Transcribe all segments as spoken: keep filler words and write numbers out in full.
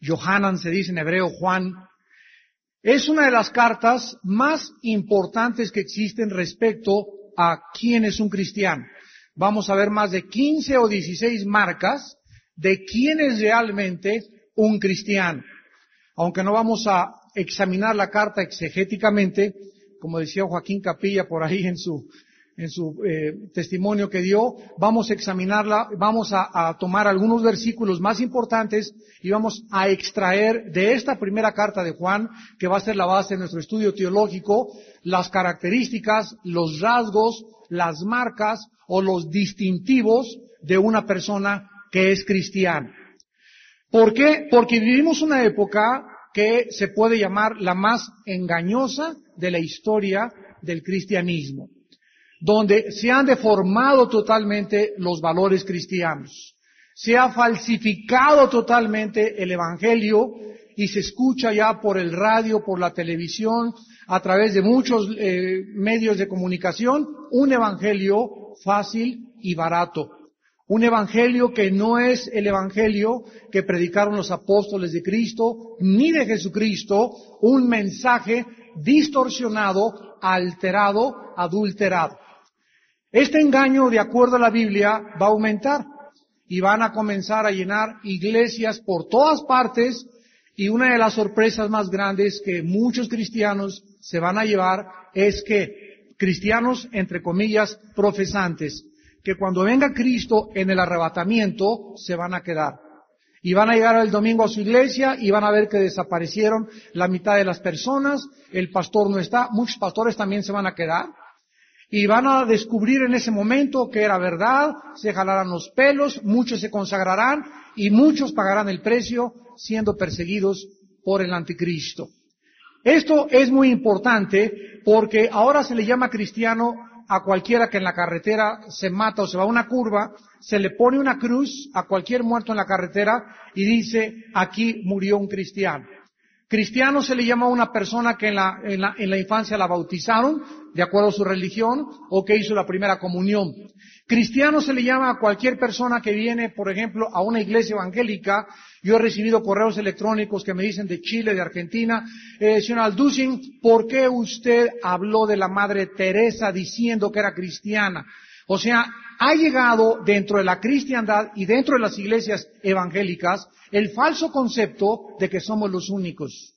Yohanan se dice en hebreo, Juan, es una de las cartas más importantes que existen respecto a quién es un cristiano. Vamos a ver más de quince o dieciséis marcas de quién es realmente un cristiano. Aunque no vamos a examinar la carta exegéticamente, como decía Joaquín Capilla por ahí en su en su eh, testimonio que dio, vamos a examinarla, vamos a, a tomar algunos versículos más importantes y vamos a extraer de esta primera carta de Juan, que va a ser la base de nuestro estudio teológico, las características, los rasgos, las marcas o los distintivos de una persona que es cristiana. ¿Por qué? Porque vivimos una época que se puede llamar la más engañosa de la historia del cristianismo, donde se han deformado totalmente los valores cristianos. Se ha falsificado totalmente el evangelio y se escucha ya por el radio, por la televisión, a través de muchos eh, medios de comunicación, un evangelio fácil y barato. Un evangelio que no es el evangelio que predicaron los apóstoles de Cristo, ni de Jesucristo, un mensaje distorsionado, alterado, adulterado. Este engaño, de acuerdo a la Biblia, va a aumentar y van a comenzar a llenar iglesias por todas partes, y una de las sorpresas más grandes que muchos cristianos se van a llevar es que cristianos, entre comillas, profesantes, que cuando venga Cristo en el arrebatamiento se van a quedar. Y van a llegar el domingo a su iglesia y van a ver que desaparecieron la mitad de las personas, el pastor no está, muchos pastores también se van a quedar. Y van a descubrir en ese momento que era verdad, se jalarán los pelos, muchos se consagrarán y muchos pagarán el precio siendo perseguidos por el anticristo. Esto es muy importante porque ahora se le llama cristiano a cualquiera que en la carretera se mata o se va a una curva, se le pone una cruz a cualquier muerto en la carretera y dice, aquí murió un cristiano. Cristiano se le llama a una persona que en la, en la, en la infancia la bautizaron, de acuerdo a su religión, o que hizo la primera comunión. Cristiano se le llama a cualquier persona que viene, por ejemplo, a una iglesia evangélica. Yo he recibido correos electrónicos que me dicen de Chile, de Argentina, eh, señor Alducin, ¿por qué usted habló de la Madre Teresa diciendo que era cristiana? O sea, ha llegado dentro de la cristiandad y dentro de las iglesias evangélicas el falso concepto de que somos los únicos.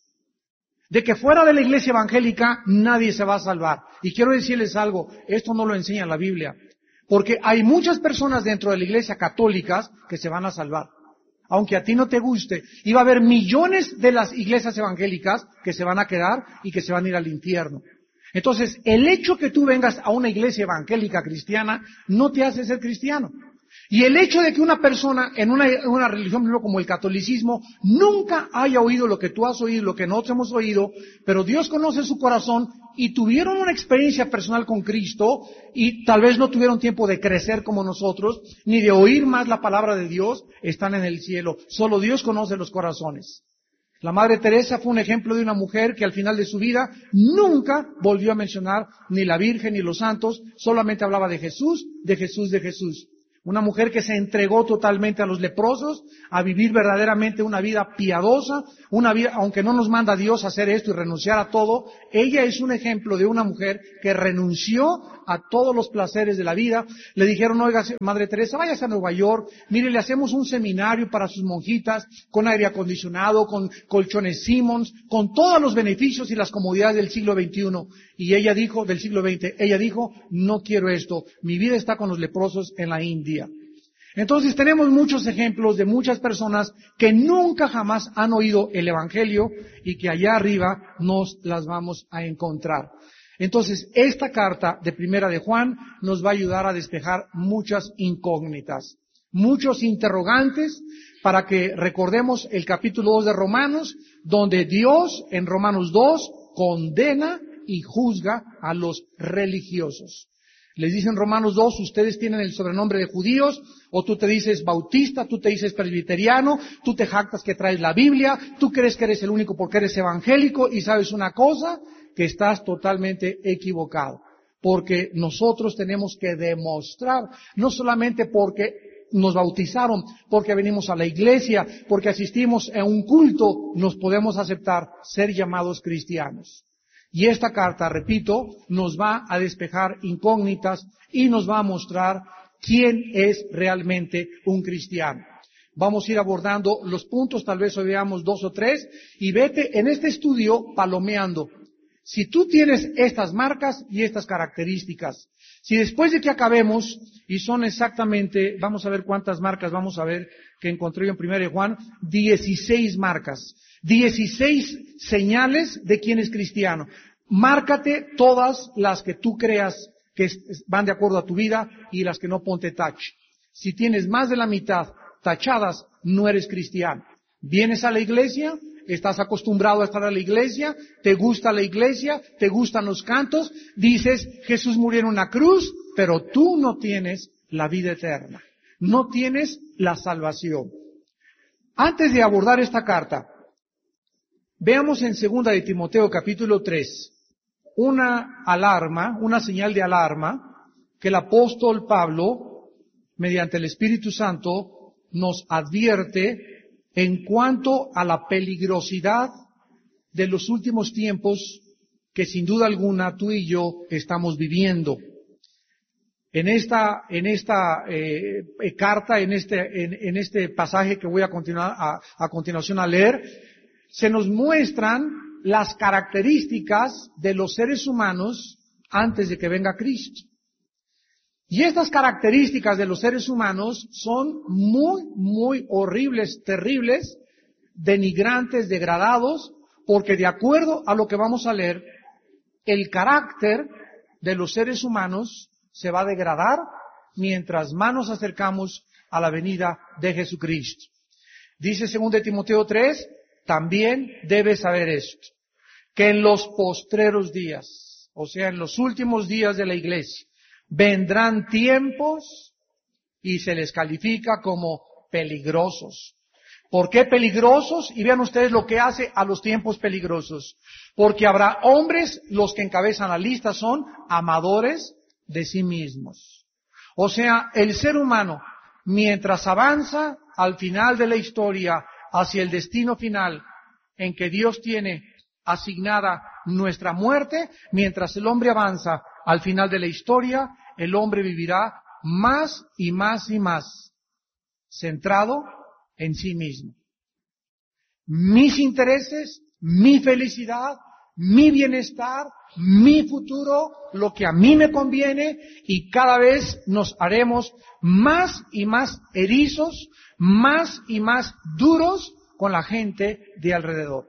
De que fuera de la iglesia evangélica nadie se va a salvar. Y quiero decirles algo, esto no lo enseña la Biblia. Porque hay muchas personas dentro de la iglesia católica que se van a salvar. Aunque a ti no te guste. Y va a haber millones de las iglesias evangélicas que se van a quedar y que se van a ir al infierno. Entonces, el hecho que tú vengas a una iglesia evangélica cristiana no te hace ser cristiano. Y el hecho de que una persona en una, en una religión como el catolicismo nunca haya oído lo que tú has oído, lo que nosotros hemos oído, pero Dios conoce su corazón y tuvieron una experiencia personal con Cristo y tal vez no tuvieron tiempo de crecer como nosotros, ni de oír más la palabra de Dios, están en el cielo. Solo Dios conoce los corazones. La Madre Teresa fue un ejemplo de una mujer que al final de su vida nunca volvió a mencionar ni la Virgen ni los santos, solamente hablaba de Jesús, de Jesús, de Jesús. Una mujer que se entregó totalmente a los leprosos, a vivir verdaderamente una vida piadosa, una vida, aunque no nos manda Dios a hacer esto y renunciar a todo, ella es un ejemplo de una mujer que renunció a todos los placeres de la vida. Le dijeron, oiga, Madre Teresa, váyase a Nueva York, mire, le hacemos un seminario para sus monjitas, con aire acondicionado, con colchones Simmons, con todos los beneficios y las comodidades del siglo veintiuno. Y ella dijo, del siglo veinte, ella dijo, no quiero esto, mi vida está con los leprosos en la India. Entonces tenemos muchos ejemplos de muchas personas que nunca jamás han oído el Evangelio y que allá arriba nos las vamos a encontrar. Entonces esta carta de Primera de Juan nos va a ayudar a despejar muchas incógnitas, muchos interrogantes, para que recordemos el capítulo dos de Romanos, donde Dios en Romanos dos condena y juzga a los religiosos. Les dice en Romanos dos, ustedes tienen el sobrenombre de judíos, o tú te dices bautista, tú te dices presbiteriano, tú te jactas que traes la Biblia, tú crees que eres el único porque eres evangélico, y sabes una cosa, que estás totalmente equivocado. Porque nosotros tenemos que demostrar, no solamente porque nos bautizaron, porque venimos a la iglesia, porque asistimos a un culto, nos podemos aceptar ser llamados cristianos. Y esta carta, repito, nos va a despejar incógnitas y nos va a mostrar quién es realmente un cristiano. Vamos a ir abordando los puntos, tal vez hoy veamos dos o tres, y vete en este estudio palomeando. Si tú tienes estas marcas y estas características, si después de que acabemos, y son exactamente, vamos a ver cuántas marcas, vamos a ver que encontré yo en primera de Juan, dieciséis marcas, dieciséis señales de quién es cristiano. Márcate todas las que tú creas que van de acuerdo a tu vida y las que no, ponte tache. Si tienes más de la mitad tachadas, no eres cristiano. Vienes a la iglesia, estás acostumbrado a estar a la iglesia, te gusta la iglesia, te gustan los cantos, dices, Jesús murió en una cruz, pero tú no tienes la vida eterna, no tienes la salvación. Antes de abordar esta carta, veamos en segunda de Timoteo capítulo tres, una alarma, una señal de alarma que el apóstol Pablo, mediante el Espíritu Santo, nos advierte en cuanto a la peligrosidad de los últimos tiempos que sin duda alguna tú y yo estamos viviendo. En esta, en esta eh, carta, en este, en, en este pasaje que voy a continuar a, a continuación a leer, se nos muestran las características de los seres humanos antes de que venga Cristo. Y estas características de los seres humanos son muy, muy horribles, terribles, denigrantes, degradados, porque de acuerdo a lo que vamos a leer, el carácter de los seres humanos se va a degradar mientras más nos acercamos a la venida de Jesucristo. Dice segundo de Timoteo tres, también debes saber esto, que en los postreros días, o sea, en los últimos días de la iglesia, vendrán tiempos y se les califica como peligrosos. ¿Por qué peligrosos? Y vean ustedes lo que hace a los tiempos peligrosos. Porque habrá hombres, los que encabezan la lista son amadores de sí mismos. O sea, el ser humano, mientras avanza al final de la historia, hacia el destino final en que Dios tiene asignada nuestra muerte, mientras el hombre avanza al final de la historia, el hombre vivirá más y más y más centrado en sí mismo. Mis intereses, mi felicidad, mi bienestar, mi futuro, lo que a mí me conviene, y cada vez nos haremos más y más erizos, más y más duros con la gente de alrededor.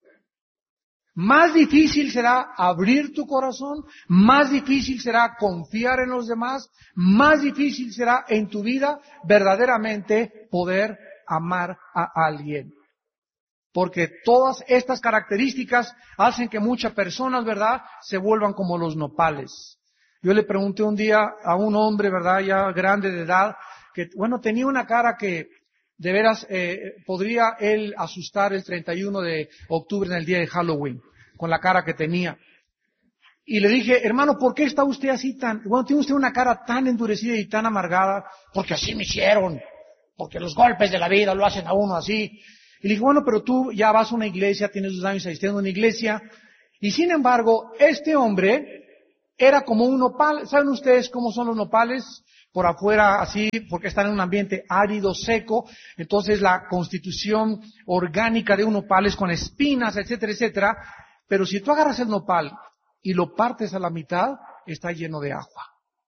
Más difícil será abrir tu corazón, más difícil será confiar en los demás, más difícil será en tu vida verdaderamente poder amar a alguien. Porque todas estas características hacen que muchas personas, ¿verdad?, se vuelvan como los nopales. Yo le pregunté un día a un hombre, ¿verdad?, ya grande de edad, que, bueno, tenía una cara que de veras eh, podría él asustar el treinta y uno de octubre en el día de Halloween, con la cara que tenía. Y le dije, hermano, ¿por qué está usted así tan, bueno, tiene usted una cara tan endurecida y tan amargada? Porque así me hicieron, porque los golpes de la vida lo hacen a uno así. Y le dije, bueno, pero tú ya vas a una iglesia, tienes dos años asistiendo a una iglesia, y sin embargo, este hombre era como un nopal. ¿Saben ustedes cómo son los nopales? Por afuera así, porque están en un ambiente árido, seco, entonces la constitución orgánica de un nopal es con espinas, etcétera, etcétera, pero si tú agarras el nopal y lo partes a la mitad, está lleno de agua.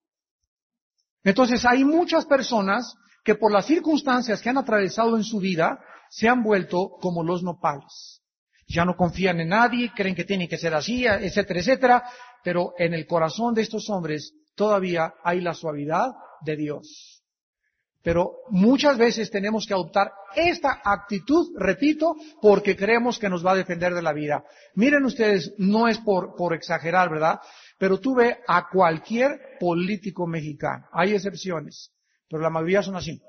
Entonces hay muchas personas que por las circunstancias que han atravesado en su vida, se han vuelto como los nopales. Ya no confían en nadie, creen que tienen que ser así, etcétera, etcétera, pero en el corazón de estos hombres todavía hay la suavidad de Dios. Pero muchas veces tenemos que adoptar esta actitud, repito, porque creemos que nos va a defender de la vida. Miren ustedes, no es por, por exagerar, ¿verdad? Pero tú ve a cualquier político mexicano. Hay excepciones, pero la mayoría son así.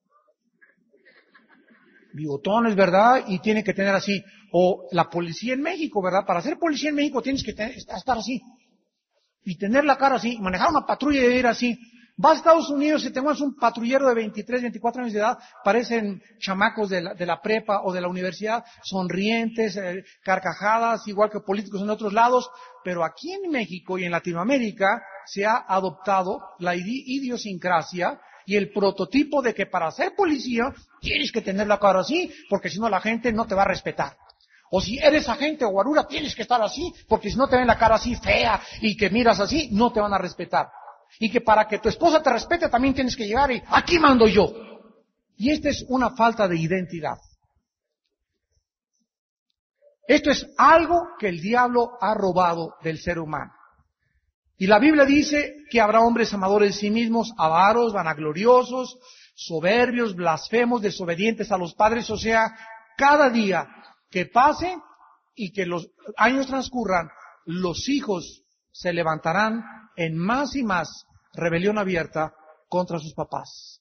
Bigotones, ¿verdad? Y tiene que tener así. O la policía en México, ¿verdad? Para ser policía en México tienes que tener, estar así. Y tener la cara así, manejar una patrulla y ir así. Vas a Estados Unidos y tenemos un patrullero de veintitrés, veinticuatro años de edad, parecen chamacos de la, de la prepa o de la universidad, sonrientes, eh, carcajadas, igual que políticos en otros lados, pero aquí en México y en Latinoamérica se ha adoptado la idi- idiosincrasia y el prototipo de que para ser policía tienes que tener la cara así, porque si no la gente no te va a respetar. O si eres agente o guarura, tienes que estar así, porque si no te ven la cara así fea y que miras así, no te van a respetar. Y que para que tu esposa te respete también tienes que llegar y aquí mando yo. Y esta es una falta de identidad. Esto es algo que el diablo ha robado del ser humano. Y la Biblia dice que habrá hombres amadores de sí mismos, avaros, vanagloriosos, soberbios, blasfemos, desobedientes a los padres. O sea, cada día que pase y que los años transcurran, los hijos se levantarán en más y más rebelión abierta contra sus papás.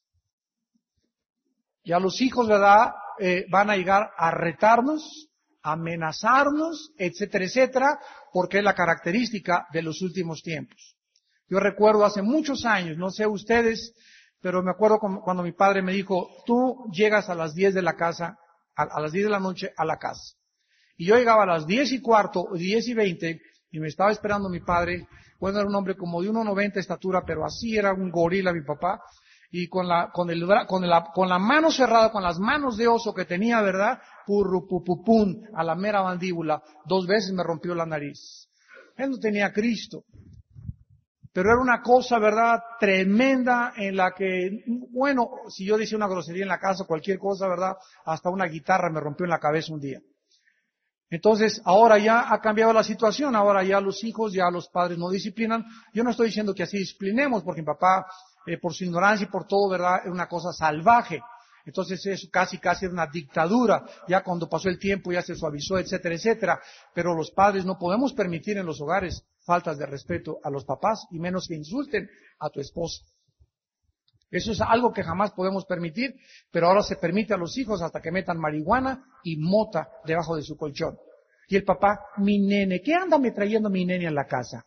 Ya los hijos, ¿verdad?, eh, van a llegar a retarnos, a amenazarnos, etcétera, etcétera, porque es la característica de los últimos tiempos. Yo recuerdo hace muchos años, no sé ustedes, pero me acuerdo cuando mi padre me dijo, tú llegas a las diez de la casa, a, a las diez de la noche a la casa. Y yo llegaba a las diez y cuarto, diez y veinte, y me estaba esperando mi padre. Bueno, era un hombre como de uno noventa de estatura, pero así era un gorila mi papá. Y con la, con el, con la, con la mano cerrada, con las manos de oso que tenía, ¿verdad? Purru, pu, pu, pum, a la mera mandíbula. Dos veces me rompió la nariz. Él no tenía Cristo. Pero era una cosa, ¿verdad?, tremenda en la que, bueno, si yo decía una grosería en la casa, cualquier cosa, ¿verdad?, hasta una guitarra me rompió en la cabeza un día. Entonces, ahora ya ha cambiado la situación, ahora ya los hijos, ya los padres no disciplinan. Yo no estoy diciendo que así disciplinemos, porque mi papá, eh, por su ignorancia y por todo, ¿verdad?, es una cosa salvaje. Entonces es casi, casi una dictadura. Ya cuando pasó el tiempo ya se suavizó, etcétera, etcétera. Pero los padres no podemos permitir en los hogares faltas de respeto a los papás, y menos que insulten a tu esposa. Eso es algo que jamás podemos permitir, pero ahora se permite a los hijos hasta que metan marihuana y mota debajo de su colchón. Y el papá, mi nene, ¿qué anda me trayendo mi nene a la casa?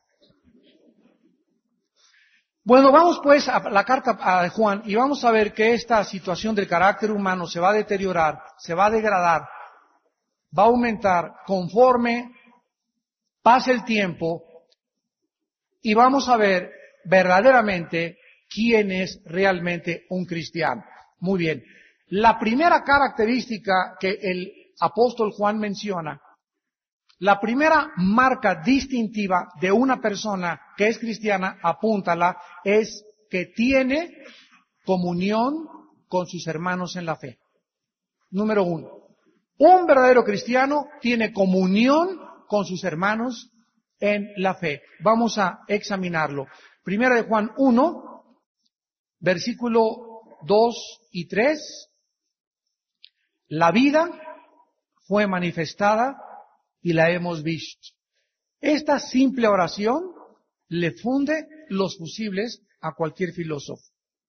Bueno, vamos pues a la carta a Juan y vamos a ver que esta situación del carácter humano se va a deteriorar, se va a degradar, va a aumentar conforme pase el tiempo y vamos a ver verdaderamente quién es realmente un cristiano. Muy bien. La primera característica que el apóstol Juan menciona, la primera marca distintiva de una persona que es cristiana, apúntala, es que tiene comunión con sus hermanos en la fe. Número uno. Un verdadero cristiano tiene comunión con sus hermanos en la fe. Vamos a examinarlo. Primera de Juan uno. Versículo dos y tres, la vida fue manifestada y la hemos visto. Esta simple oración le funde los fusibles a cualquier filósofo.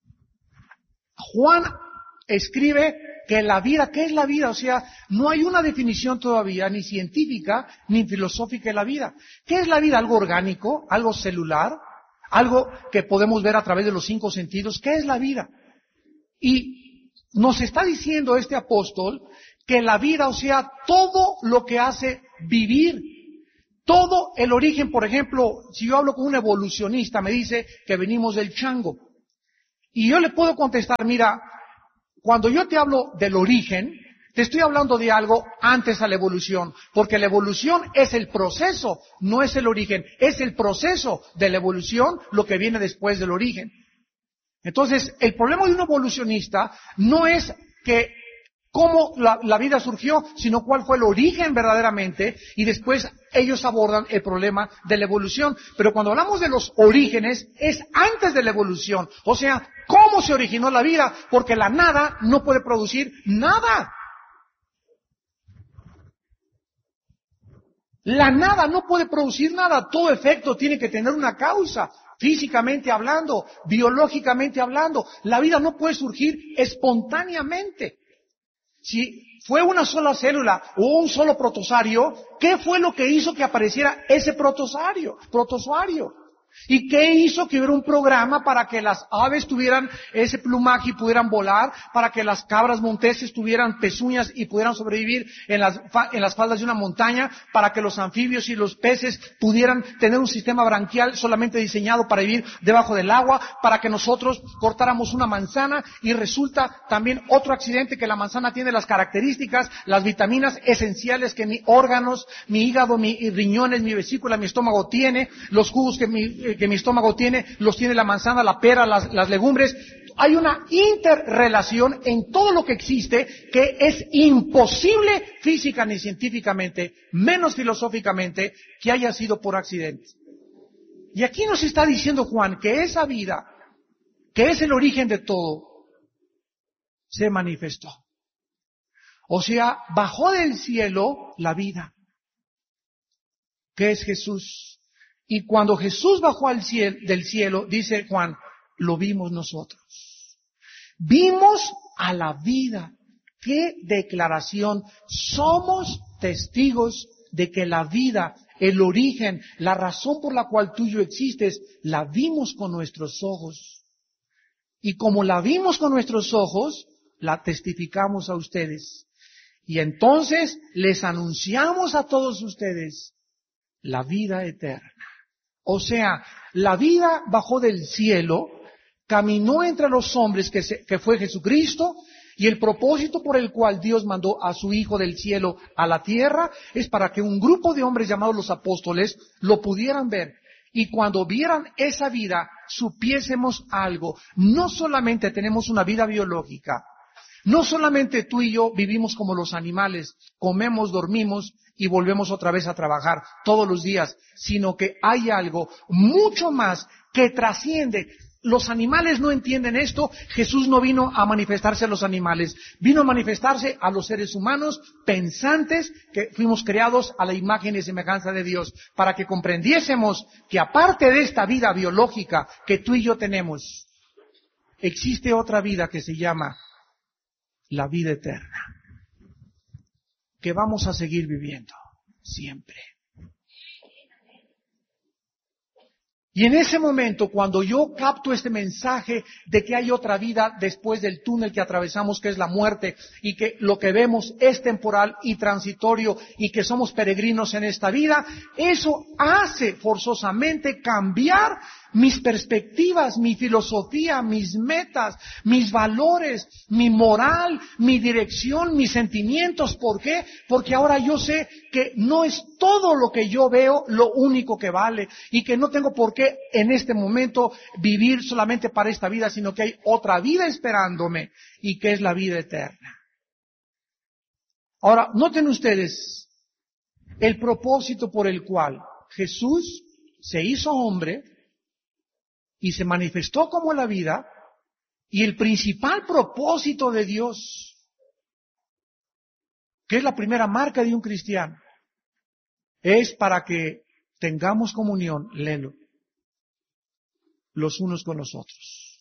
Juan escribe que la vida, ¿qué es la vida? O sea, no hay una definición todavía, ni científica, ni filosófica de la vida. ¿Qué es la vida? ¿Algo orgánico? ¿Algo celular? Algo que podemos ver a través de los cinco sentidos. ¿Qué es la vida? Y nos está diciendo este apóstol que la vida, o sea, todo lo que hace vivir, todo el origen, por ejemplo, si yo hablo con un evolucionista, me dice que venimos del chango. Y yo le puedo contestar, mira, cuando yo te hablo del origen, te estoy hablando de algo antes a la evolución, porque la evolución es el proceso, no es el origen, es el proceso de la evolución lo que viene después del origen. Entonces, el problema de un evolucionista no es que cómo la, la vida surgió, sino cuál fue el origen verdaderamente, y después ellos abordan el problema de la evolución. Pero cuando hablamos de los orígenes, es antes de la evolución, o sea, cómo se originó la vida, porque la nada no puede producir nada. La nada no puede producir nada, todo efecto tiene que tener una causa, físicamente hablando, biológicamente hablando. La vida no puede surgir espontáneamente. Si fue una sola célula o un solo protozoario, ¿qué fue lo que hizo que apareciera ese protozoario? protozoario? ¿Y qué hizo? Que hubiera un programa para que las aves tuvieran ese plumaje y pudieran volar, para que las cabras monteses tuvieran pezuñas y pudieran sobrevivir en las, en las faldas de una montaña, para que los anfibios y los peces pudieran tener un sistema branquial solamente diseñado para vivir debajo del agua, para que nosotros cortáramos una manzana y resulta también otro accidente que la manzana tiene las características, las vitaminas esenciales que mis órganos, mi hígado, mis riñones, mi vesícula, mi estómago tiene, los jugos que mi que mi estómago tiene, los tiene la manzana, la pera, las, las legumbres. Hay una interrelación en todo lo que existe que es imposible física ni científicamente, menos filosóficamente, que haya sido por accidente. Y aquí nos está diciendo Juan que esa vida, que es el origen de todo, se manifestó. O sea, bajó del cielo la vida, que es Jesús. Y cuando Jesús bajó al cielo, del cielo, dice Juan, lo vimos nosotros. Vimos a la vida. ¡Qué declaración! Somos testigos de que la vida, el origen, la razón por la cual tú y yo existes, la vimos con nuestros ojos. Y como la vimos con nuestros ojos, la testificamos a ustedes. Y entonces les anunciamos a todos ustedes la vida eterna. O sea, la vida bajó del cielo, caminó entre los hombres que, se, que fue Jesucristo, y el propósito por el cual Dios mandó a su Hijo del cielo a la tierra es para que un grupo de hombres llamados los apóstoles lo pudieran ver. Y cuando vieran esa vida, supiésemos algo. No solamente tenemos una vida biológica, no solamente tú y yo vivimos como los animales, comemos, dormimos y volvemos otra vez a trabajar todos los días, sino que hay algo mucho más que trasciende. Los animales no entienden esto. Jesús no vino a manifestarse a los animales, vino a manifestarse a los seres humanos pensantes que fuimos creados a la imagen y semejanza de Dios, para que comprendiésemos que aparte de esta vida biológica que tú y yo tenemos, existe otra vida que se llama la vida eterna, que vamos a seguir viviendo siempre. Y en ese momento, cuando yo capto este mensaje de que hay otra vida después del túnel que atravesamos, que es la muerte, y que lo que vemos es temporal y transitorio, y que somos peregrinos en esta vida, eso hace forzosamente cambiar mis perspectivas, mi filosofía, mis metas, mis valores, mi moral, mi dirección, mis sentimientos. ¿Por qué? Porque ahora yo sé que no es todo lo que yo veo lo único que vale, y que no tengo por qué en este momento vivir solamente para esta vida, sino que hay otra vida esperándome, y que es la vida eterna. Ahora, noten ustedes el propósito por el cual Jesús se hizo hombre y se manifestó como la vida, y el principal propósito de Dios, que es la primera marca de un cristiano, es para que tengamos comunión, léelo, los unos con los otros.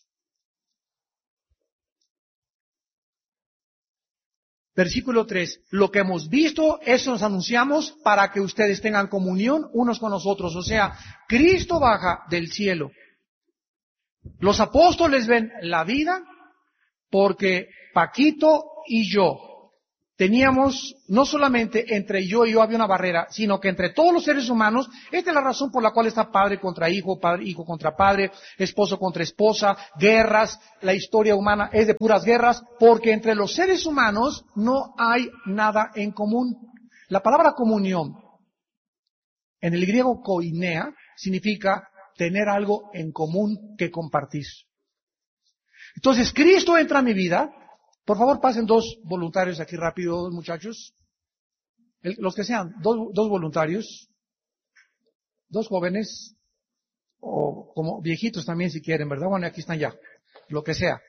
Versículo tres, lo que hemos visto, eso nos anunciamos para que ustedes tengan comunión unos con los otros. O sea, Cristo baja del cielo. Los apóstoles ven la vida porque Paquito y yo teníamos, no solamente entre yo y yo había una barrera, sino que entre todos los seres humanos, esta es la razón por la cual está padre contra hijo, padre, hijo contra padre, esposo contra esposa, guerras, la historia humana es de puras guerras, porque entre los seres humanos no hay nada en común. La palabra comunión, en el griego koinea, significa tener algo en común que compartir. Entonces, Cristo entra a mi vida. Por favor, pasen dos voluntarios aquí rápido, dos muchachos. El, los que sean, dos, dos voluntarios. Dos jóvenes. O como viejitos también si quieren, ¿verdad? Bueno, aquí están ya. Lo que sea.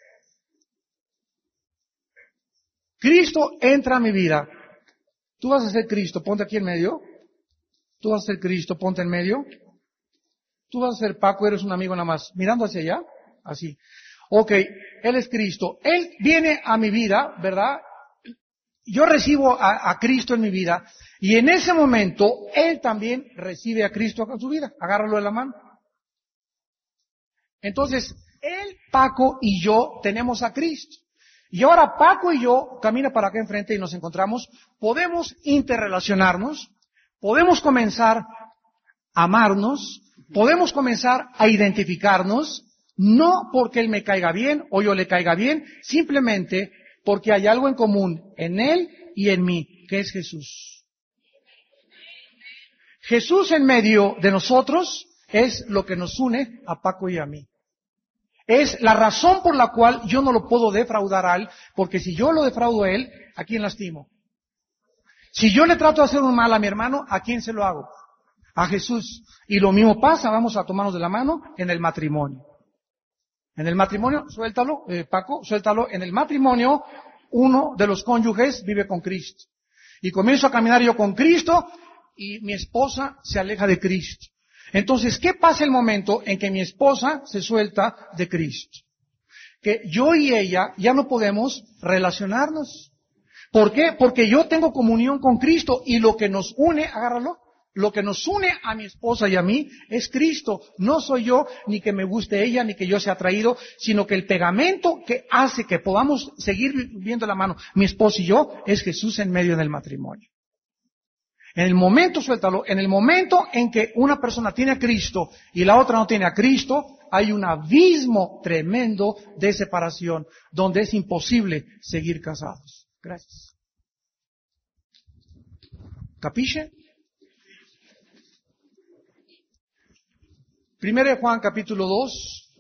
Cristo entra a mi vida. Tú vas a ser Cristo, ponte aquí en medio. Tú vas a ser Cristo, ponte en medio. Tú vas a ser Paco, eres un amigo nada más. Mirando hacia allá, así. Ok, Él es Cristo. Él viene a mi vida, ¿verdad? Yo recibo a, a Cristo en mi vida, y en ese momento Él también recibe a Cristo en su vida. Agárralo de la mano. Entonces, él, Paco y yo tenemos a Cristo. Y ahora Paco y yo, camina para acá enfrente y nos encontramos, podemos interrelacionarnos, podemos comenzar a amarnos, podemos comenzar a identificarnos, no porque él me caiga bien o yo le caiga bien, simplemente porque hay algo en común en él y en mí, que es Jesús. Jesús en medio de nosotros es lo que nos une a Paco y a mí. Es la razón por la cual yo no lo puedo defraudar a él, porque si yo lo defraudo a él, ¿a quién lastimo? Si yo le trato de hacer un mal a mi hermano, ¿a quién se lo hago? A Jesús. Y lo mismo pasa, vamos a tomarnos de la mano, en el matrimonio. En el matrimonio, suéltalo, eh, Paco, suéltalo. En el matrimonio, uno de los cónyuges vive con Cristo. Y comienzo a caminar yo con Cristo y mi esposa se aleja de Cristo. Entonces, ¿qué pasa el momento en que mi esposa se suelta de Cristo? Que yo y ella ya no podemos relacionarnos. ¿Por qué? Porque yo tengo comunión con Cristo y lo que nos une, agárralo, lo que nos une a mi esposa y a mí es Cristo. No soy yo, ni que me guste ella, ni que yo sea atraído, sino que el pegamento que hace que podamos seguir viendo la mano, mi esposa y yo, es Jesús en medio del matrimonio. En el momento, suéltalo, en el momento en que una persona tiene a Cristo y la otra no tiene a Cristo, hay un abismo tremendo de separación, donde es imposible seguir casados. Gracias. ¿Capiche? Primero de Juan capítulo dos,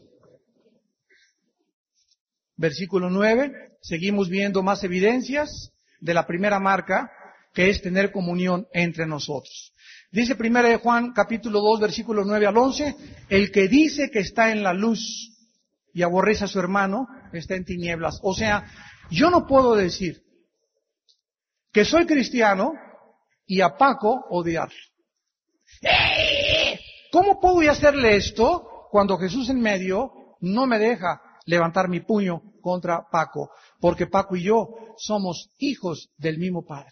versículo nueve, seguimos viendo más evidencias de la primera marca, que es tener comunión entre nosotros. Dice primero de Juan capítulo dos, versículo nueve al once, el que dice que está en la luz y aborrece a su hermano, está en tinieblas. O sea, yo no puedo decir que soy cristiano y a Paco odiarlo. ¿Cómo puedo yo hacerle esto cuando Jesús en medio no me deja levantar mi puño contra Paco? Porque Paco y yo somos hijos del mismo Padre.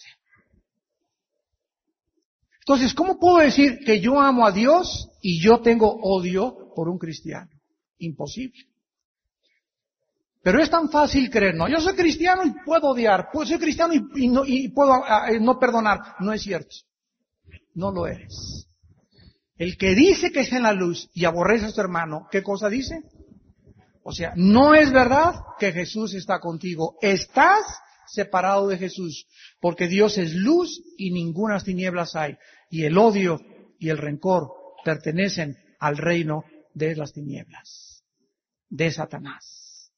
Entonces, ¿cómo puedo decir que yo amo a Dios y yo tengo odio por un cristiano? Imposible. Pero es tan fácil creer, no, yo soy cristiano y puedo odiar, pues soy cristiano y, y, no, y puedo uh, no perdonar. No es cierto. No lo eres. El que dice que está en la luz y aborrece a su hermano, ¿qué cosa dice? O sea, no es verdad que Jesús está contigo. Estás separado de Jesús, porque Dios es luz y ningunas tinieblas hay. Y el odio y el rencor pertenecen al reino de las tinieblas, de Satanás.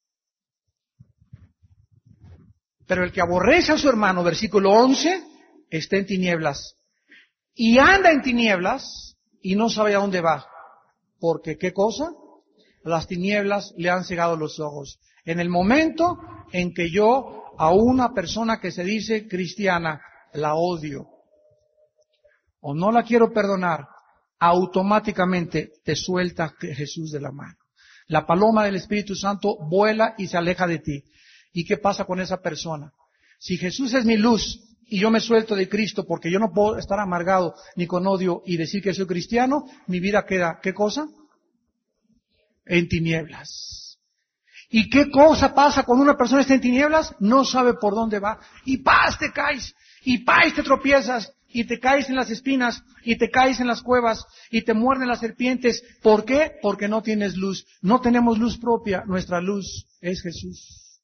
Pero el que aborrece a su hermano, versículo once, está en tinieblas. Y anda en tinieblas y no sabe a dónde va. Porque, ¿qué cosa? Las tinieblas le han cegado los ojos. En el momento en que yo a una persona que se dice cristiana la odio o no la quiero perdonar, automáticamente te suelta Jesús de la mano. La paloma del Espíritu Santo vuela y se aleja de ti. ¿Y qué pasa con esa persona? Si Jesús es mi luz y yo me suelto de Cristo porque yo no puedo estar amargado ni con odio y decir que soy cristiano, mi vida queda, ¿qué cosa? En tinieblas. ¿Y qué cosa pasa cuando una persona está en tinieblas? No sabe por dónde va. Y ¡paz! Te caes. Y ¡paz! Te tropiezas. Y te caes en las espinas. Y te caes en las cuevas. Y te muerden las serpientes. ¿Por qué? Porque no tienes luz. No tenemos luz propia. Nuestra luz es Jesús.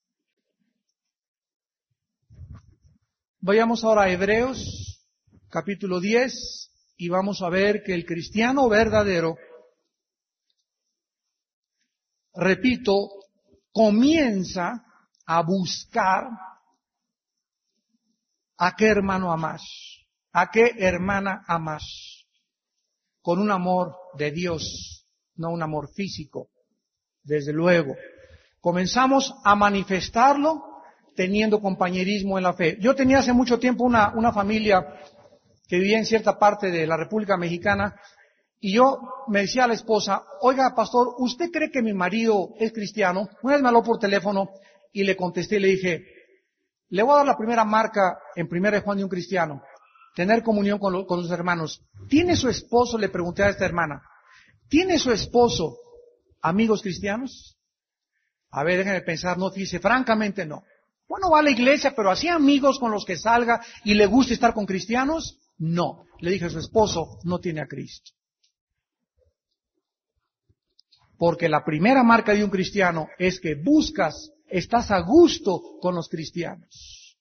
Vayamos ahora a Hebreos, capítulo diez. Y vamos a ver que el cristiano verdadero, repito, comienza a buscar a qué hermano amas, a qué hermana amas, con un amor de Dios, no un amor físico, desde luego. Comenzamos a manifestarlo teniendo compañerismo en la fe. Yo tenía hace mucho tiempo una, una familia que vivía en cierta parte de la República Mexicana. Y yo me decía a la esposa, oiga, pastor, ¿usted cree que mi marido es cristiano? Una vez me habló por teléfono y le contesté y le dije, le voy a dar la primera marca en primera de Juan de un cristiano, tener comunión con, lo, con los hermanos. ¿Tiene su esposo? Le pregunté a esta hermana, ¿tiene su esposo amigos cristianos? A ver, déjenme pensar, no, dice, francamente no. Bueno, va a la iglesia, pero así amigos con los que salga y le gusta estar con cristianos, no. Le dije a su esposo, no tiene a Cristo. Porque la primera marca de un cristiano es que buscas, estás a gusto con los cristianos.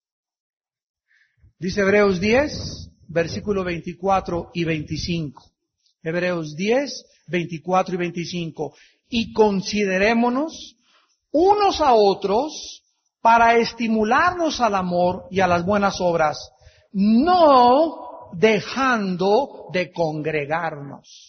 Dice Hebreos diez, versículo veinticuatro y veinticinco. Hebreos diez, veinticuatro y veinticinco. Y considerémonos unos a otros para estimularnos al amor y a las buenas obras, no dejando de congregarnos.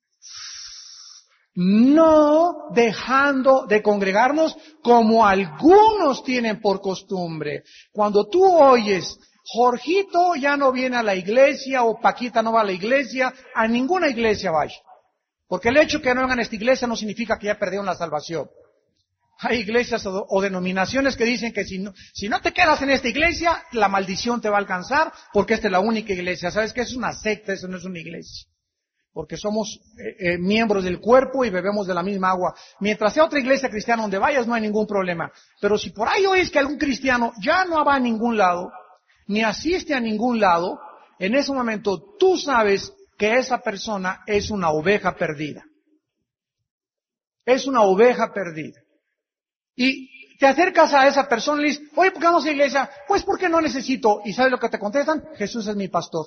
No dejando de congregarnos como algunos tienen por costumbre. Cuando tú oyes, Jorgito ya no viene a la iglesia o Paquita no va a la iglesia, a ninguna iglesia vaya. Porque el hecho que no vengan a esta iglesia no significa que ya perdieron la salvación. Hay iglesias o, o denominaciones que dicen que si no, si no te quedas en esta iglesia, la maldición te va a alcanzar porque esta es la única iglesia. ¿Sabes qué? Es una secta, eso no es una iglesia. Porque somos eh, eh, miembros del cuerpo y bebemos de la misma agua. Mientras sea otra iglesia cristiana donde vayas, no hay ningún problema. Pero si por ahí oyes que algún cristiano ya no va a ningún lado, ni asiste a ningún lado, en ese momento tú sabes que esa persona es una oveja perdida. Es una oveja perdida. Y te acercas a esa persona y le dices, oye, ¿por qué vamos a la iglesia? Pues porque no necesito. ¿Y sabes lo que te contestan? Jesús es mi pastor.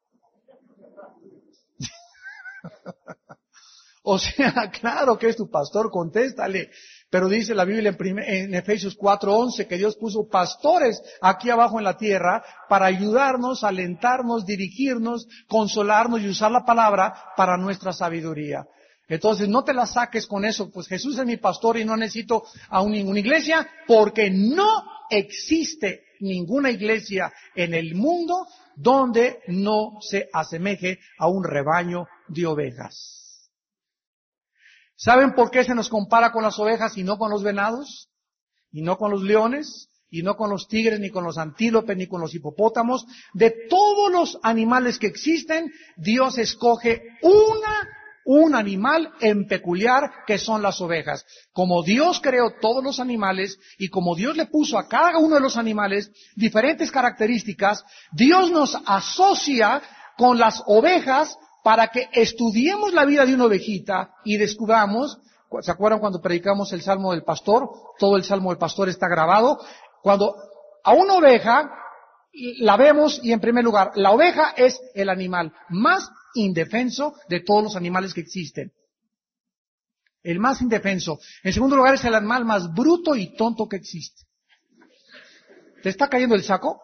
O sea, claro que es tu pastor, contéstale. Pero dice la Biblia en, primer, en Efesios cuatro once que Dios puso pastores aquí abajo en la tierra para ayudarnos, alentarnos, dirigirnos, consolarnos y usar la palabra para nuestra sabiduría. Entonces no te la saques con eso, pues Jesús es mi pastor y no necesito a ninguna iglesia, porque no existe ninguna iglesia en el mundo donde no se asemeje a un rebaño de ovejas. ¿Saben por qué se nos compara con las ovejas y no con los venados? Y no con los leones, y no con los tigres, ni con los antílopes, ni con los hipopótamos. De todos los animales que existen, Dios escoge una un animal en peculiar que son las ovejas. Como Dios creó todos los animales y como Dios le puso a cada uno de los animales diferentes características, Dios nos asocia con las ovejas para que estudiemos la vida de una ovejita y descubramos, ¿se acuerdan cuando predicamos el Salmo del Pastor? Todo el Salmo del Pastor está grabado. Cuando a una oveja la vemos y en primer lugar, la oveja es el animal más indefenso de todos los animales que existen. El más indefenso. En segundo lugar, es el animal más bruto y tonto que existe. ¿Te está cayendo el saco?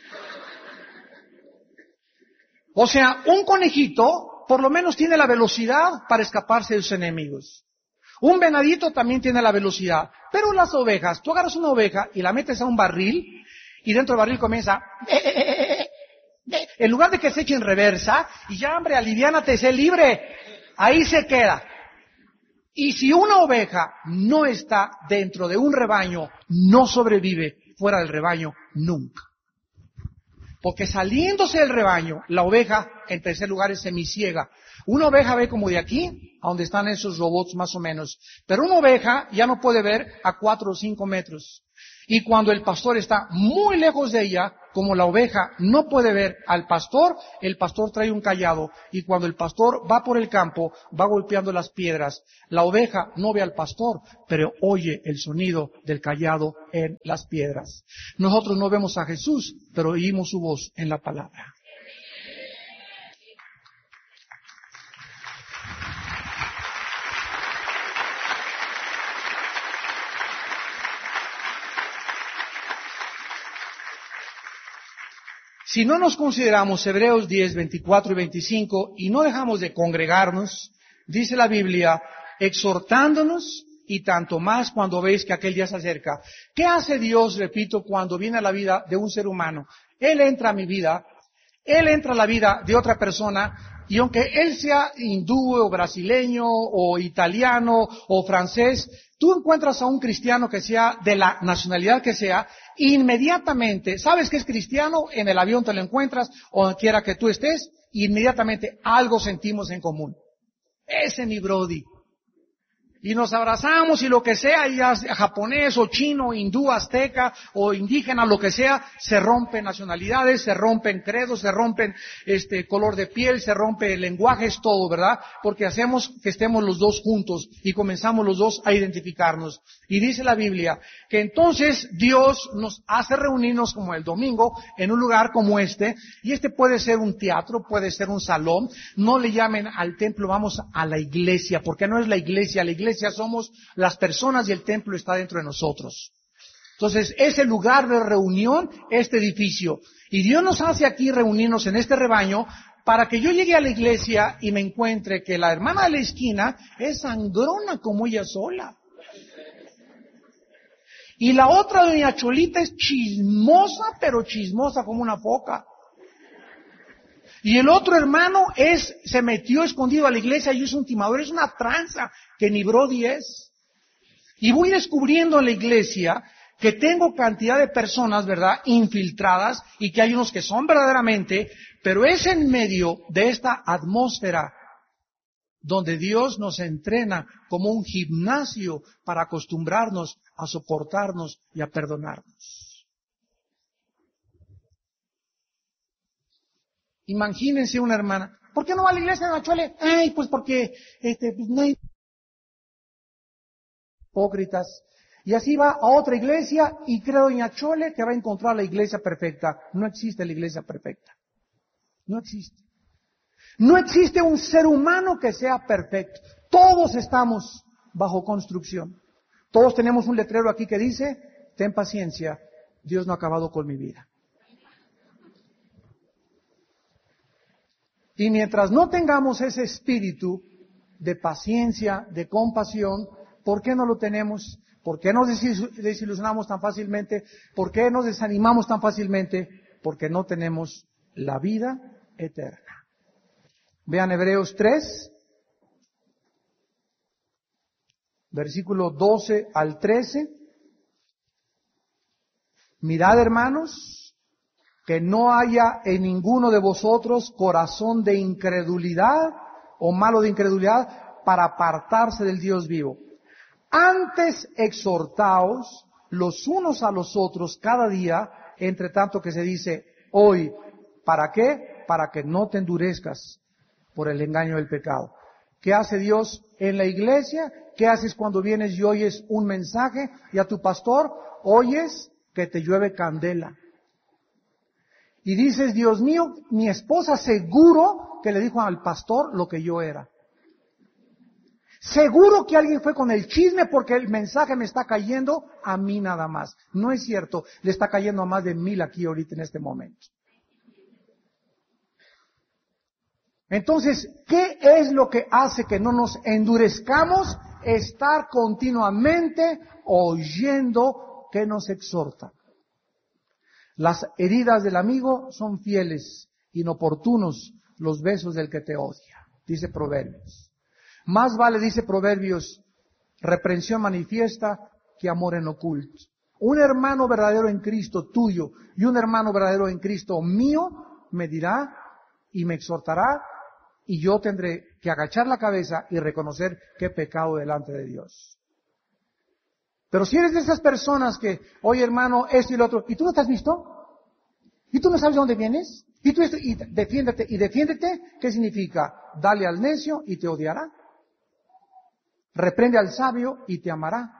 O sea, un conejito por lo menos tiene la velocidad para escaparse de sus enemigos. Un venadito también tiene la velocidad. Pero las ovejas, tú agarras una oveja y la metes a un barril y dentro del barril comienza... Eh, eh, eh, eh, En lugar de que se eche en reversa, y ya, hombre, aliviánate, sé libre, ahí se queda. Y si una oveja no está dentro de un rebaño, no sobrevive fuera del rebaño nunca. Porque saliéndose del rebaño, la oveja, en tercer lugar, es semiciega. Una oveja ve como de aquí, a donde están esos robots más o menos. Pero una oveja ya no puede ver a cuatro o cinco metros. Y cuando el pastor está muy lejos de ella, como la oveja no puede ver al pastor, el pastor trae un cayado. Y cuando el pastor va por el campo, va golpeando las piedras. La oveja no ve al pastor, pero oye el sonido del cayado en las piedras. Nosotros no vemos a Jesús, pero oímos su voz en la palabra. Si no nos consideramos Hebreos diez, veinticuatro y veinticinco y no dejamos de congregarnos, dice la Biblia, exhortándonos y tanto más cuando veis que aquel día se acerca. ¿Qué hace Dios, repito, cuando viene a la vida de un ser humano? Él entra a mi vida, Él entra a la vida de otra persona y aunque Él sea hindú o brasileño o italiano o francés, tú encuentras a un cristiano que sea de la nacionalidad que sea, inmediatamente, ¿sabes que es cristiano? En el avión te lo encuentras, o donde quiera que tú estés, inmediatamente algo sentimos en común. Ese mi brody. y nos abrazamos y lo que sea, ya sea japonés o chino, hindú, azteca o indígena, lo que sea, se rompen nacionalidades, se rompen credos, se rompen este color de piel, se rompe el lenguaje, es todo, ¿verdad? Porque hacemos que estemos los dos juntos y comenzamos los dos a identificarnos. Y dice la Biblia que entonces Dios nos hace reunirnos como el domingo en un lugar como este, y este puede ser un teatro, puede ser un salón. No le llamen al templo, vamos a la iglesia, porque no es la iglesia, la iglesia somos las personas y el templo está dentro de nosotros. Entonces, ese lugar de reunión, este edificio. Y Dios nos hace aquí reunirnos en este rebaño para que yo llegue a la iglesia y me encuentre que la hermana de la esquina es sangrona como ella sola. Y la otra, doña Cholita, es chismosa, pero chismosa como una foca. Y el otro hermano es, se metió escondido a la iglesia y es un timador, es una tranza que ni Brody es. Y voy descubriendo en la iglesia que tengo cantidad de personas, ¿verdad?, infiltradas, y que hay unos que son verdaderamente, pero es en medio de esta atmósfera donde Dios nos entrena como un gimnasio para acostumbrarnos a soportarnos y a perdonarnos. Imagínense una hermana, ¿por qué no va a la iglesia de Nachole? Ay, pues porque este, pues no hay hipócritas. Y así va a otra iglesia y cree doña Chole que va a encontrar la iglesia perfecta. No existe la iglesia perfecta. No existe. No existe un ser humano que sea perfecto. Todos estamos bajo construcción. Todos tenemos un letrero aquí que dice, ten paciencia, Dios no ha acabado con mi vida. Y mientras no tengamos ese espíritu de paciencia, de compasión, ¿por qué no lo tenemos? ¿Por qué nos desilusionamos tan fácilmente? ¿Por qué nos desanimamos tan fácilmente? Porque no tenemos la vida eterna. Vean Hebreos tres, versículo doce al trece. Mirad, hermanos, que no haya en ninguno de vosotros corazón de incredulidad o malo de incredulidad para apartarse del Dios vivo. Antes exhortaos los unos a los otros cada día, entre tanto que se dice hoy. ¿Para qué? Para que no te endurezcas por el engaño del pecado. ¿Qué hace Dios en la iglesia? ¿Qué haces cuando vienes y oyes un mensaje y a tu pastor oyes que te llueve candela? Y dices, Dios mío, mi esposa seguro que le dijo al pastor lo que yo era. Seguro que alguien fue con el chisme porque el mensaje me está cayendo a mí nada más. No es cierto, le está cayendo a más de mil aquí ahorita en este momento. Entonces, ¿qué es lo que hace que no nos endurezcamos? Estar continuamente oyendo que nos exhorta. Las heridas del amigo son fieles, inoportunos los besos del que te odia, dice Proverbios. Más vale, dice Proverbios, reprensión manifiesta que amor en oculto. Un hermano verdadero en Cristo tuyo y un hermano verdadero en Cristo mío me dirá y me exhortará y yo tendré que agachar la cabeza y reconocer que he pecado delante de Dios. Pero si eres de esas personas que, oye hermano, esto y lo otro, ¿y tú no te has visto? ¿Y tú no sabes de dónde vienes? ¿Y tú esto? Y defiéndete, y defiéndete, ¿qué significa? Dale al necio y te odiará. Reprende al sabio y te amará.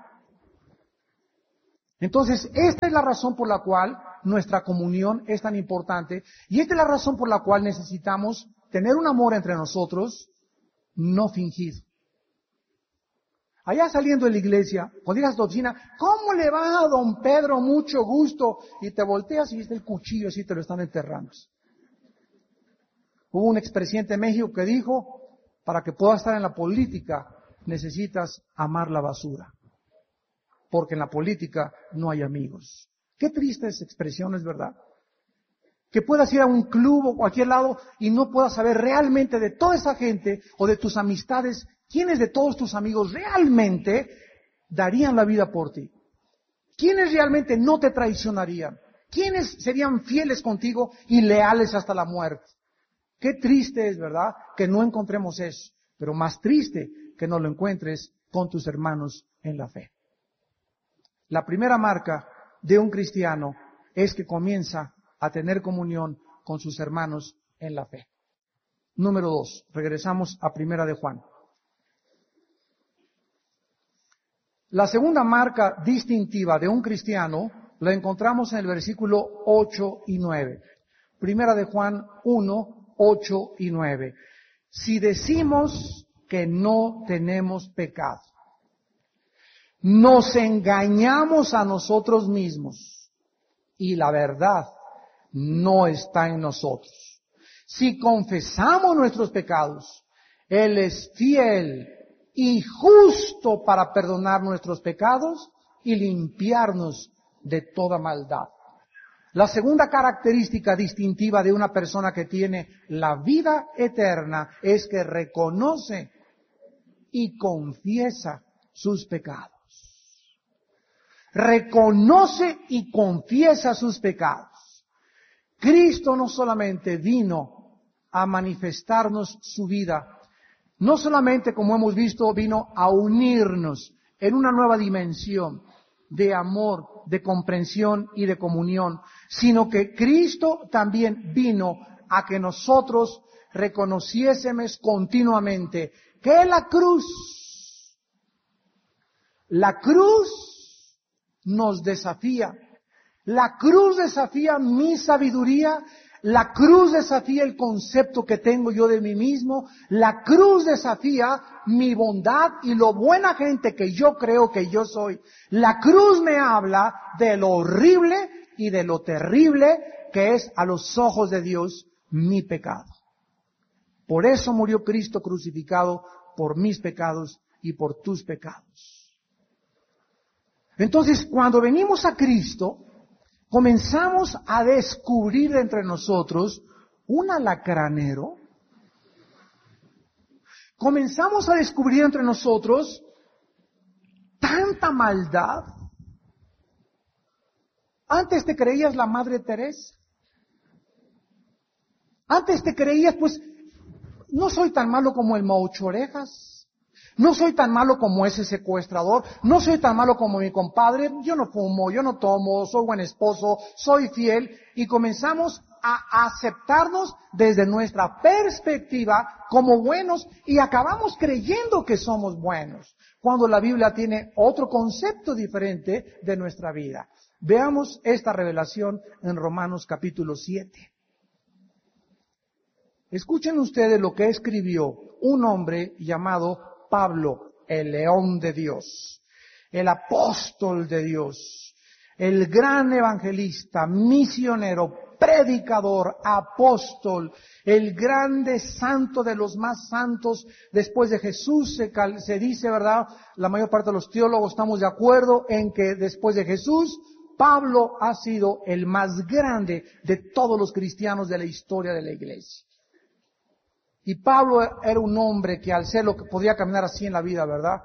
Entonces, esta es la razón por la cual nuestra comunión es tan importante, y esta es la razón por la cual necesitamos tener un amor entre nosotros no fingido. Allá saliendo de la iglesia, cuando digas doctrina, ¿cómo le va a don Pedro? Mucho gusto. Y te volteas y viste el cuchillo así te lo están enterrando. Hubo un expresidente de México que dijo, para que puedas estar en la política, necesitas amar la basura. Porque en la política no hay amigos. Qué triste esa expresión, es verdad. Que puedas ir a un club o cualquier lado y no puedas saber realmente de toda esa gente o de tus amistades, quiénes de todos tus amigos realmente darían la vida por ti. ¿Quiénes realmente no te traicionarían? ¿Quiénes serían fieles contigo y leales hasta la muerte? Qué triste es, ¿verdad?, que no encontremos eso. Pero más triste que no lo encuentres con tus hermanos en la fe. La primera marca de un cristiano es que comienza a tener comunión con sus hermanos en la fe. Número dos, regresamos a Primera de Juan. La segunda marca distintiva de un cristiano la encontramos en el versículo ocho y nueve. Primera de Juan uno, ocho y nueve. Si decimos que no tenemos pecado, nos engañamos a nosotros mismos y la verdad no está en nosotros. Si confesamos nuestros pecados, Él es fiel y justo para perdonar nuestros pecados y limpiarnos de toda maldad. La segunda característica distintiva de una persona que tiene la vida eterna es que reconoce y confiesa sus pecados. Reconoce y confiesa sus pecados. Cristo no solamente vino a manifestarnos su vida, no solamente, como hemos visto, vino a unirnos en una nueva dimensión de amor, de comprensión y de comunión, sino que Cristo también vino a que nosotros reconociésemos continuamente que la cruz, la cruz nos desafía. La cruz desafía mi sabiduría, la cruz desafía el concepto que tengo yo de mí mismo, la cruz desafía mi bondad y lo buena gente que yo creo que yo soy. La cruz me habla de lo horrible y de lo terrible que es a los ojos de Dios mi pecado. Por eso murió Cristo crucificado por mis pecados y por tus pecados. Entonces, cuando venimos a Cristo, comenzamos a descubrir entre nosotros un alacranero. Comenzamos a descubrir entre nosotros tanta maldad. Antes te creías la Madre Teresa. Antes te creías, pues, no soy tan malo como el Maucho Orejas. No soy tan malo como ese secuestrador, no soy tan malo como mi compadre, yo no fumo, yo no tomo, soy buen esposo, soy fiel, y comenzamos a aceptarnos desde nuestra perspectiva como buenos y acabamos creyendo que somos buenos, cuando la Biblia tiene otro concepto diferente de nuestra vida. Veamos esta revelación en Romanos capítulo siete. Escuchen ustedes lo que escribió un hombre llamado Pablo, el león de Dios, el apóstol de Dios, el gran evangelista, misionero, predicador, apóstol, el grande santo de los más santos después de Jesús. Se, se dice, ¿verdad? La mayor parte de los teólogos estamos de acuerdo en que después de Jesús, Pablo ha sido el más grande de todos los cristianos de la historia de la iglesia. Y Pablo era un hombre que al ser lo que podía caminar así en la vida, ¿verdad?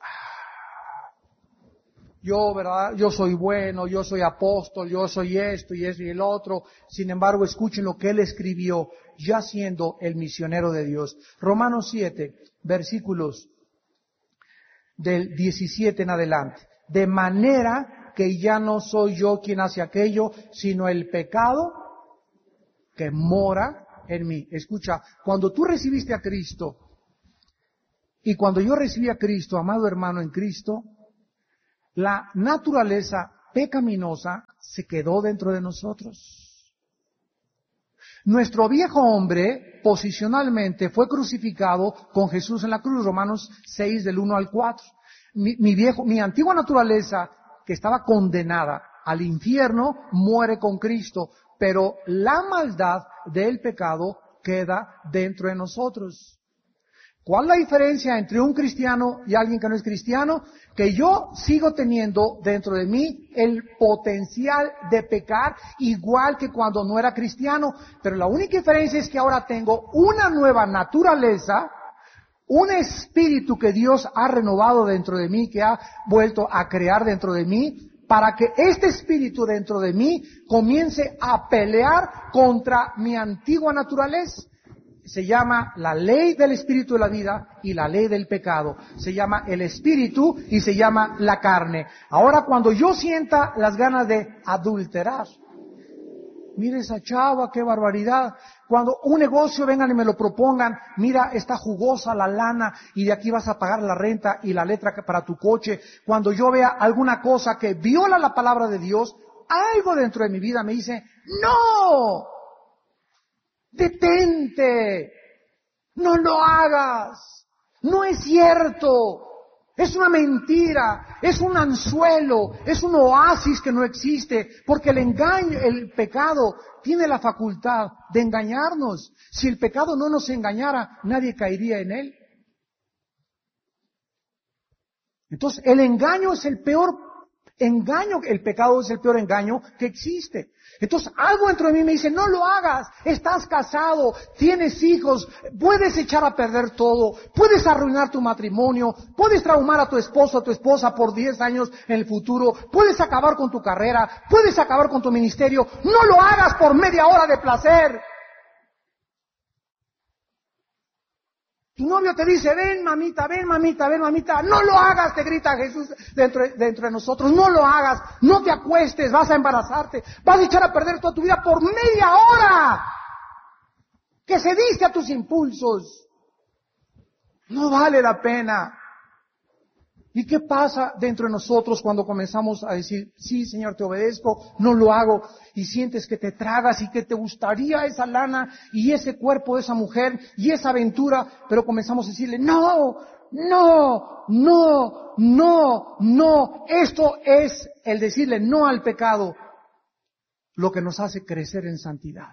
Yo, ¿verdad? Yo soy bueno, yo soy apóstol, yo soy esto y eso y el otro. Sin embargo, escuchen lo que él escribió, ya siendo el misionero de Dios. Romanos siete, versículos del diecisiete en adelante. De manera que ya no soy yo quien hace aquello, sino el pecado que mora en mí. Escucha, cuando tú recibiste a Cristo y cuando yo recibí a Cristo, amado hermano en Cristo, la naturaleza pecaminosa se quedó dentro de nosotros. Nuestro viejo hombre posicionalmente fue crucificado con Jesús en la cruz, Romanos seis del uno al cuatro. Mi, mi viejo, mi antigua naturaleza que estaba condenada al infierno muere con Cristo. Pero la maldad del pecado queda dentro de nosotros. ¿Cuál es la diferencia entre un cristiano y alguien que no es cristiano? Que yo sigo teniendo dentro de mí el potencial de pecar igual que cuando no era cristiano. Pero la única diferencia es que ahora tengo una nueva naturaleza, un espíritu que Dios ha renovado dentro de mí, que ha vuelto a crear dentro de mí, para que este espíritu dentro de mí comience a pelear contra mi antigua naturaleza. se llama la ley del espíritu de la vida y la ley del pecado. Se llama el espíritu y se llama la carne. Ahora, cuando yo sienta las ganas de adulterar, mire esa chava, qué barbaridad. Cuando un negocio vengan y me lo propongan, mira, está jugosa la lana y de aquí vas a pagar la renta y la letra para tu coche. Cuando yo vea alguna cosa que viola la palabra de Dios, algo dentro de mi vida me dice, ¡no! ¡Detente! ¡No lo hagas! ¡No es cierto! Es una mentira, es un anzuelo, es un oasis que no existe, porque el engaño, el pecado tiene la facultad de engañarnos. Si el pecado no nos engañara, nadie caería en él. Entonces, el engaño es el peor engaño, el pecado es el peor engaño que existe. Entonces, algo dentro de mí me dice, no lo hagas, estás casado, tienes hijos, puedes echar a perder todo, puedes arruinar tu matrimonio, puedes traumar a tu esposo, a tu esposa por diez años en el futuro, puedes acabar con tu carrera, puedes acabar con tu ministerio, no lo hagas por media hora de placer. Tu novio te dice, ven mamita, ven mamita, ven mamita, no lo hagas, te grita Jesús dentro, dentro de nosotros, no lo hagas, no te acuestes, vas a embarazarte, vas a echar a perder toda tu vida por media hora, que cediste a tus impulsos, no vale la pena. ¿Y qué pasa dentro de nosotros cuando comenzamos a decir, sí Señor, te obedezco, no lo hago, y sientes que te tragas y que te gustaría esa lana y ese cuerpo de esa mujer y esa aventura, pero comenzamos a decirle, no, no, no, no, no, esto es el decirle no al pecado, lo que nos hace crecer en santidad.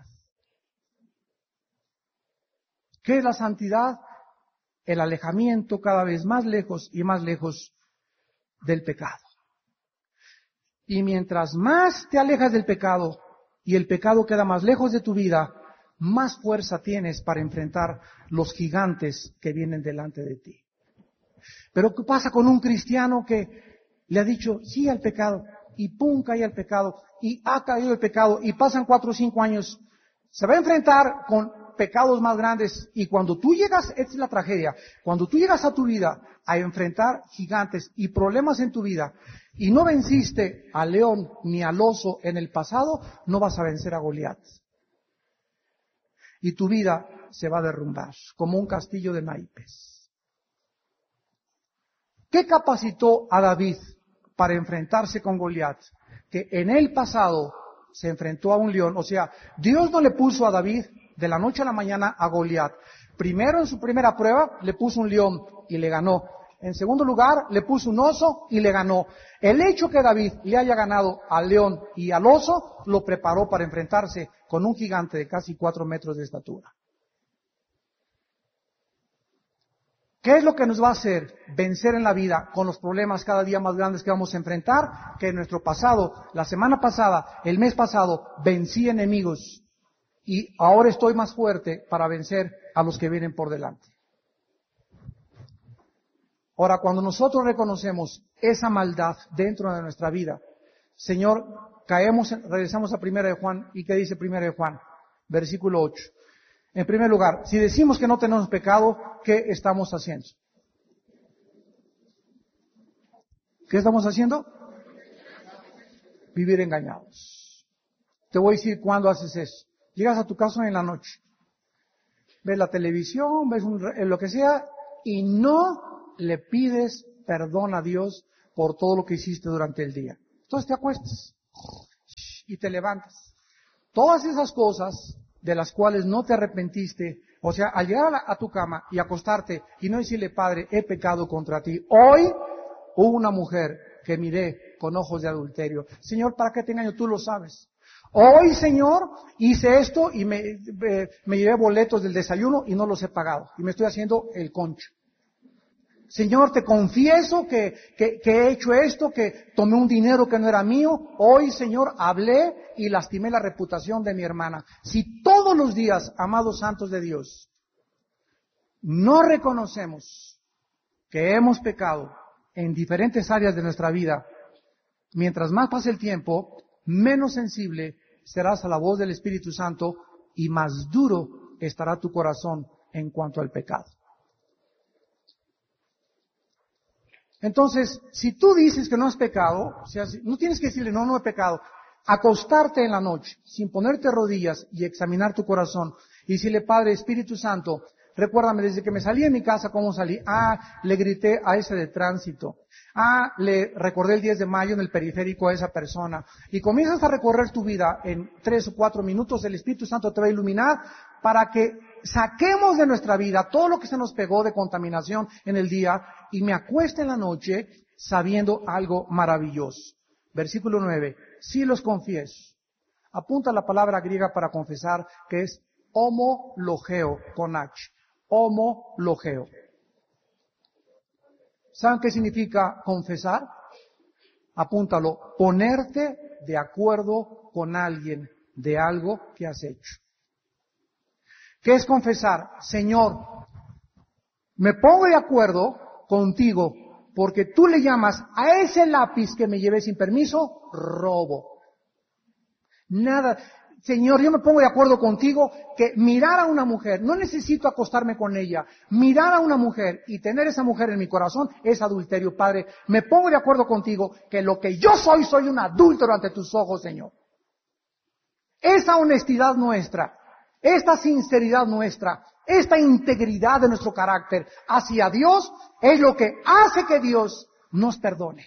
¿Qué es la santidad? El alejamiento cada vez más lejos y más lejos del pecado. Y mientras más te alejas del pecado y el pecado queda más lejos de tu vida, más fuerza tienes para enfrentar los gigantes que vienen delante de ti. Pero ¿qué pasa con un cristiano que le ha dicho sí al pecado y pum, cae al pecado y ha caído el pecado y pasan cuatro o cinco años? Se va a enfrentar con pecados más grandes y cuando tú llegas, esta es la tragedia, cuando tú llegas a tu vida a enfrentar gigantes y problemas en tu vida y no venciste al león ni al oso en el pasado, no vas a vencer a Goliat. Y tu vida se va a derrumbar como un castillo de naipes. ¿Qué capacitó a David para enfrentarse con Goliat? Que en el pasado se enfrentó a un león, o sea, Dios no le puso a David de la noche a la mañana a Goliat. Primero, en su primera prueba, le puso un león y le ganó. En segundo lugar, le puso un oso y le ganó. El hecho que David le haya ganado al león y al oso, lo preparó para enfrentarse con un gigante de casi cuatro metros de estatura. ¿Qué es lo que nos va a hacer vencer en la vida con los problemas cada día más grandes que vamos a enfrentar? Que en nuestro pasado, la semana pasada, el mes pasado, vencí enemigos. Y ahora estoy más fuerte para vencer a los que vienen por delante. Ahora, cuando nosotros reconocemos esa maldad dentro de nuestra vida, Señor, caemos, regresamos a Primera de Juan, ¿y qué dice Primera de Juan? Versículo ocho. En primer lugar, si decimos que no tenemos pecado, ¿qué estamos haciendo? ¿Qué estamos haciendo? Vivir engañados. Te voy a decir cuándo haces eso. Llegas a tu casa en la noche, ves la televisión, ves un, lo que sea, y no le pides perdón a Dios por todo lo que hiciste durante el día. Entonces te acuestas y te levantas. Todas esas cosas de las cuales no te arrepentiste, o sea, al llegar a, la, a tu cama y acostarte y no decirle, Padre, he pecado contra ti. Hoy hubo una mujer que miré con ojos de adulterio. Señor, ¿para qué te engaño? Tú lo sabes. Hoy, Señor, hice esto y me, eh, me llevé boletos del desayuno y no los he pagado. Y me estoy haciendo el concho. Señor, te confieso que, que, que he hecho esto, que tomé un dinero que no era mío. Hoy, Señor, hablé y lastimé la reputación de mi hermana. Si todos los días, amados santos de Dios, no reconocemos que hemos pecado en diferentes áreas de nuestra vida, mientras más pase el tiempo, menos sensible serás a la voz del Espíritu Santo y más duro estará tu corazón en cuanto al pecado. Entonces, si tú dices que no has pecado, o sea, no tienes que decirle, no, no he pecado. Acostarte en la noche, sin ponerte rodillas y examinar tu corazón, y decirle, Padre, Espíritu Santo, recuérdame, desde que me salí de mi casa, ¿cómo salí? Ah, le grité a ese de tránsito. Ah, le recordé el diez de mayo en el periférico a esa persona. Y comienzas a recorrer tu vida en tres o cuatro minutos, el Espíritu Santo te va a iluminar para que saquemos de nuestra vida todo lo que se nos pegó de contaminación en el día y me acueste en la noche sabiendo algo maravilloso. Versículo nueve. Si los confieso. Apunta la palabra griega para confesar, que es homologeo, con H. Homologeo. ¿Saben qué significa confesar? Apúntalo. Ponerte de acuerdo con alguien de algo que has hecho. ¿Qué es confesar? Señor, me pongo de acuerdo contigo porque tú le llamas a ese lápiz que me llevé sin permiso, robo. Nada. Señor, yo me pongo de acuerdo contigo que mirar a una mujer, no necesito acostarme con ella, mirar a una mujer y tener esa mujer en mi corazón es adulterio, Padre. Me pongo de acuerdo contigo que lo que yo soy, soy un adúltero ante tus ojos, Señor. Esa honestidad nuestra, esta sinceridad nuestra, esta integridad de nuestro carácter hacia Dios es lo que hace que Dios nos perdone.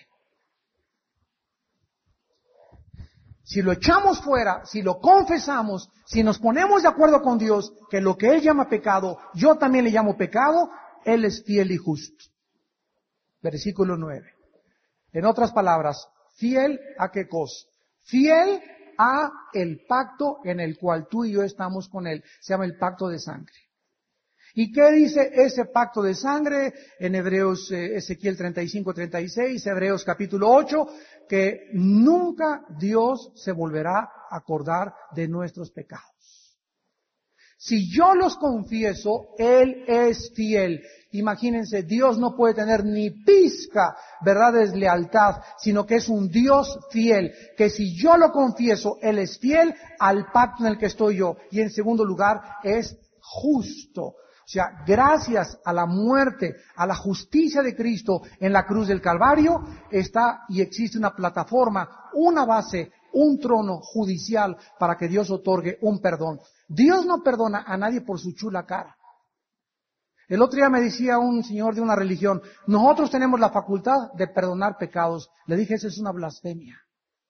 Si lo echamos fuera, si lo confesamos, si nos ponemos de acuerdo con Dios que lo que Él llama pecado, yo también le llamo pecado, Él es fiel y justo. Versículo nueve. En otras palabras, ¿fiel a qué cosa? Fiel a el pacto en el cual tú y yo estamos con Él. Se llama el pacto de sangre. ¿Y qué dice ese pacto de sangre? En Hebreos, eh, Ezequiel treinta y cinco, treinta y seis, Hebreos capítulo ocho, que nunca Dios se volverá a acordar de nuestros pecados. Si yo los confieso, Él es fiel. Imagínense, Dios no puede tener ni pizca, ¿verdad?, de deslealtad, sino que es un Dios fiel, que si yo lo confieso, Él es fiel al pacto en el que estoy yo. Y en segundo lugar, es justo. O sea, gracias a la muerte, a la justicia de Cristo en la cruz del Calvario, está y existe una plataforma, una base, un trono judicial para que Dios otorgue un perdón. Dios no perdona a nadie por su chula cara. El otro día me decía un señor de una religión, nosotros tenemos la facultad de perdonar pecados. Le dije, eso es una blasfemia.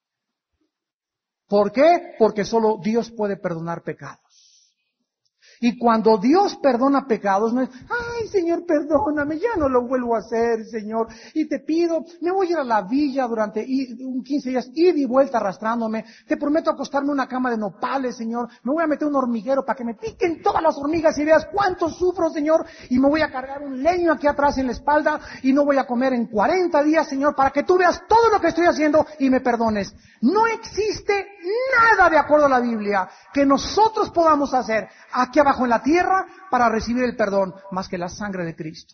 ¿Por qué? Porque solo Dios puede perdonar pecados. Y cuando Dios perdona pecados, no es, ay, Señor, perdóname, ya no lo vuelvo a hacer, Señor. Y te pido, me voy a ir a la villa durante un quince días, ida y vuelta arrastrándome. Te prometo acostarme en una cama de nopales, Señor. Me voy a meter un hormiguero para que me piquen todas las hormigas y veas cuánto sufro, Señor. Y me voy a cargar un leño aquí atrás en la espalda y no voy a comer en cuarenta días, Señor, para que tú veas todo lo que estoy haciendo y me perdones. No existe nada de acuerdo a la Biblia que nosotros podamos hacer aquí abajo en la tierra para recibir el perdón más que la sangre de Cristo.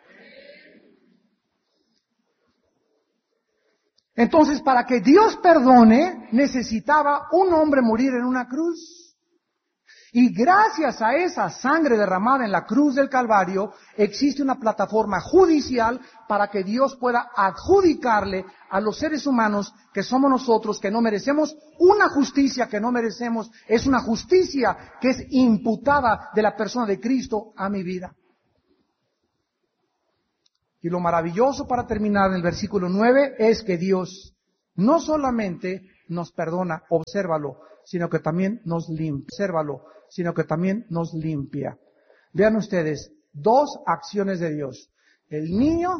Entonces, para que Dios perdone, necesitaba un hombre morir en una cruz. Y gracias a esa sangre derramada en la cruz del Calvario, existe una plataforma judicial para que Dios pueda adjudicarle a los seres humanos que somos nosotros, que no merecemos una justicia que no merecemos, es una justicia que es imputada de la persona de Cristo a mi vida. Y lo maravilloso para terminar en el versículo nueve es que Dios no solamente nos perdona, obsérvalo, sino que también nos limpia, obsérvalo, sino que también nos limpia. Vean ustedes, dos acciones de Dios. El niño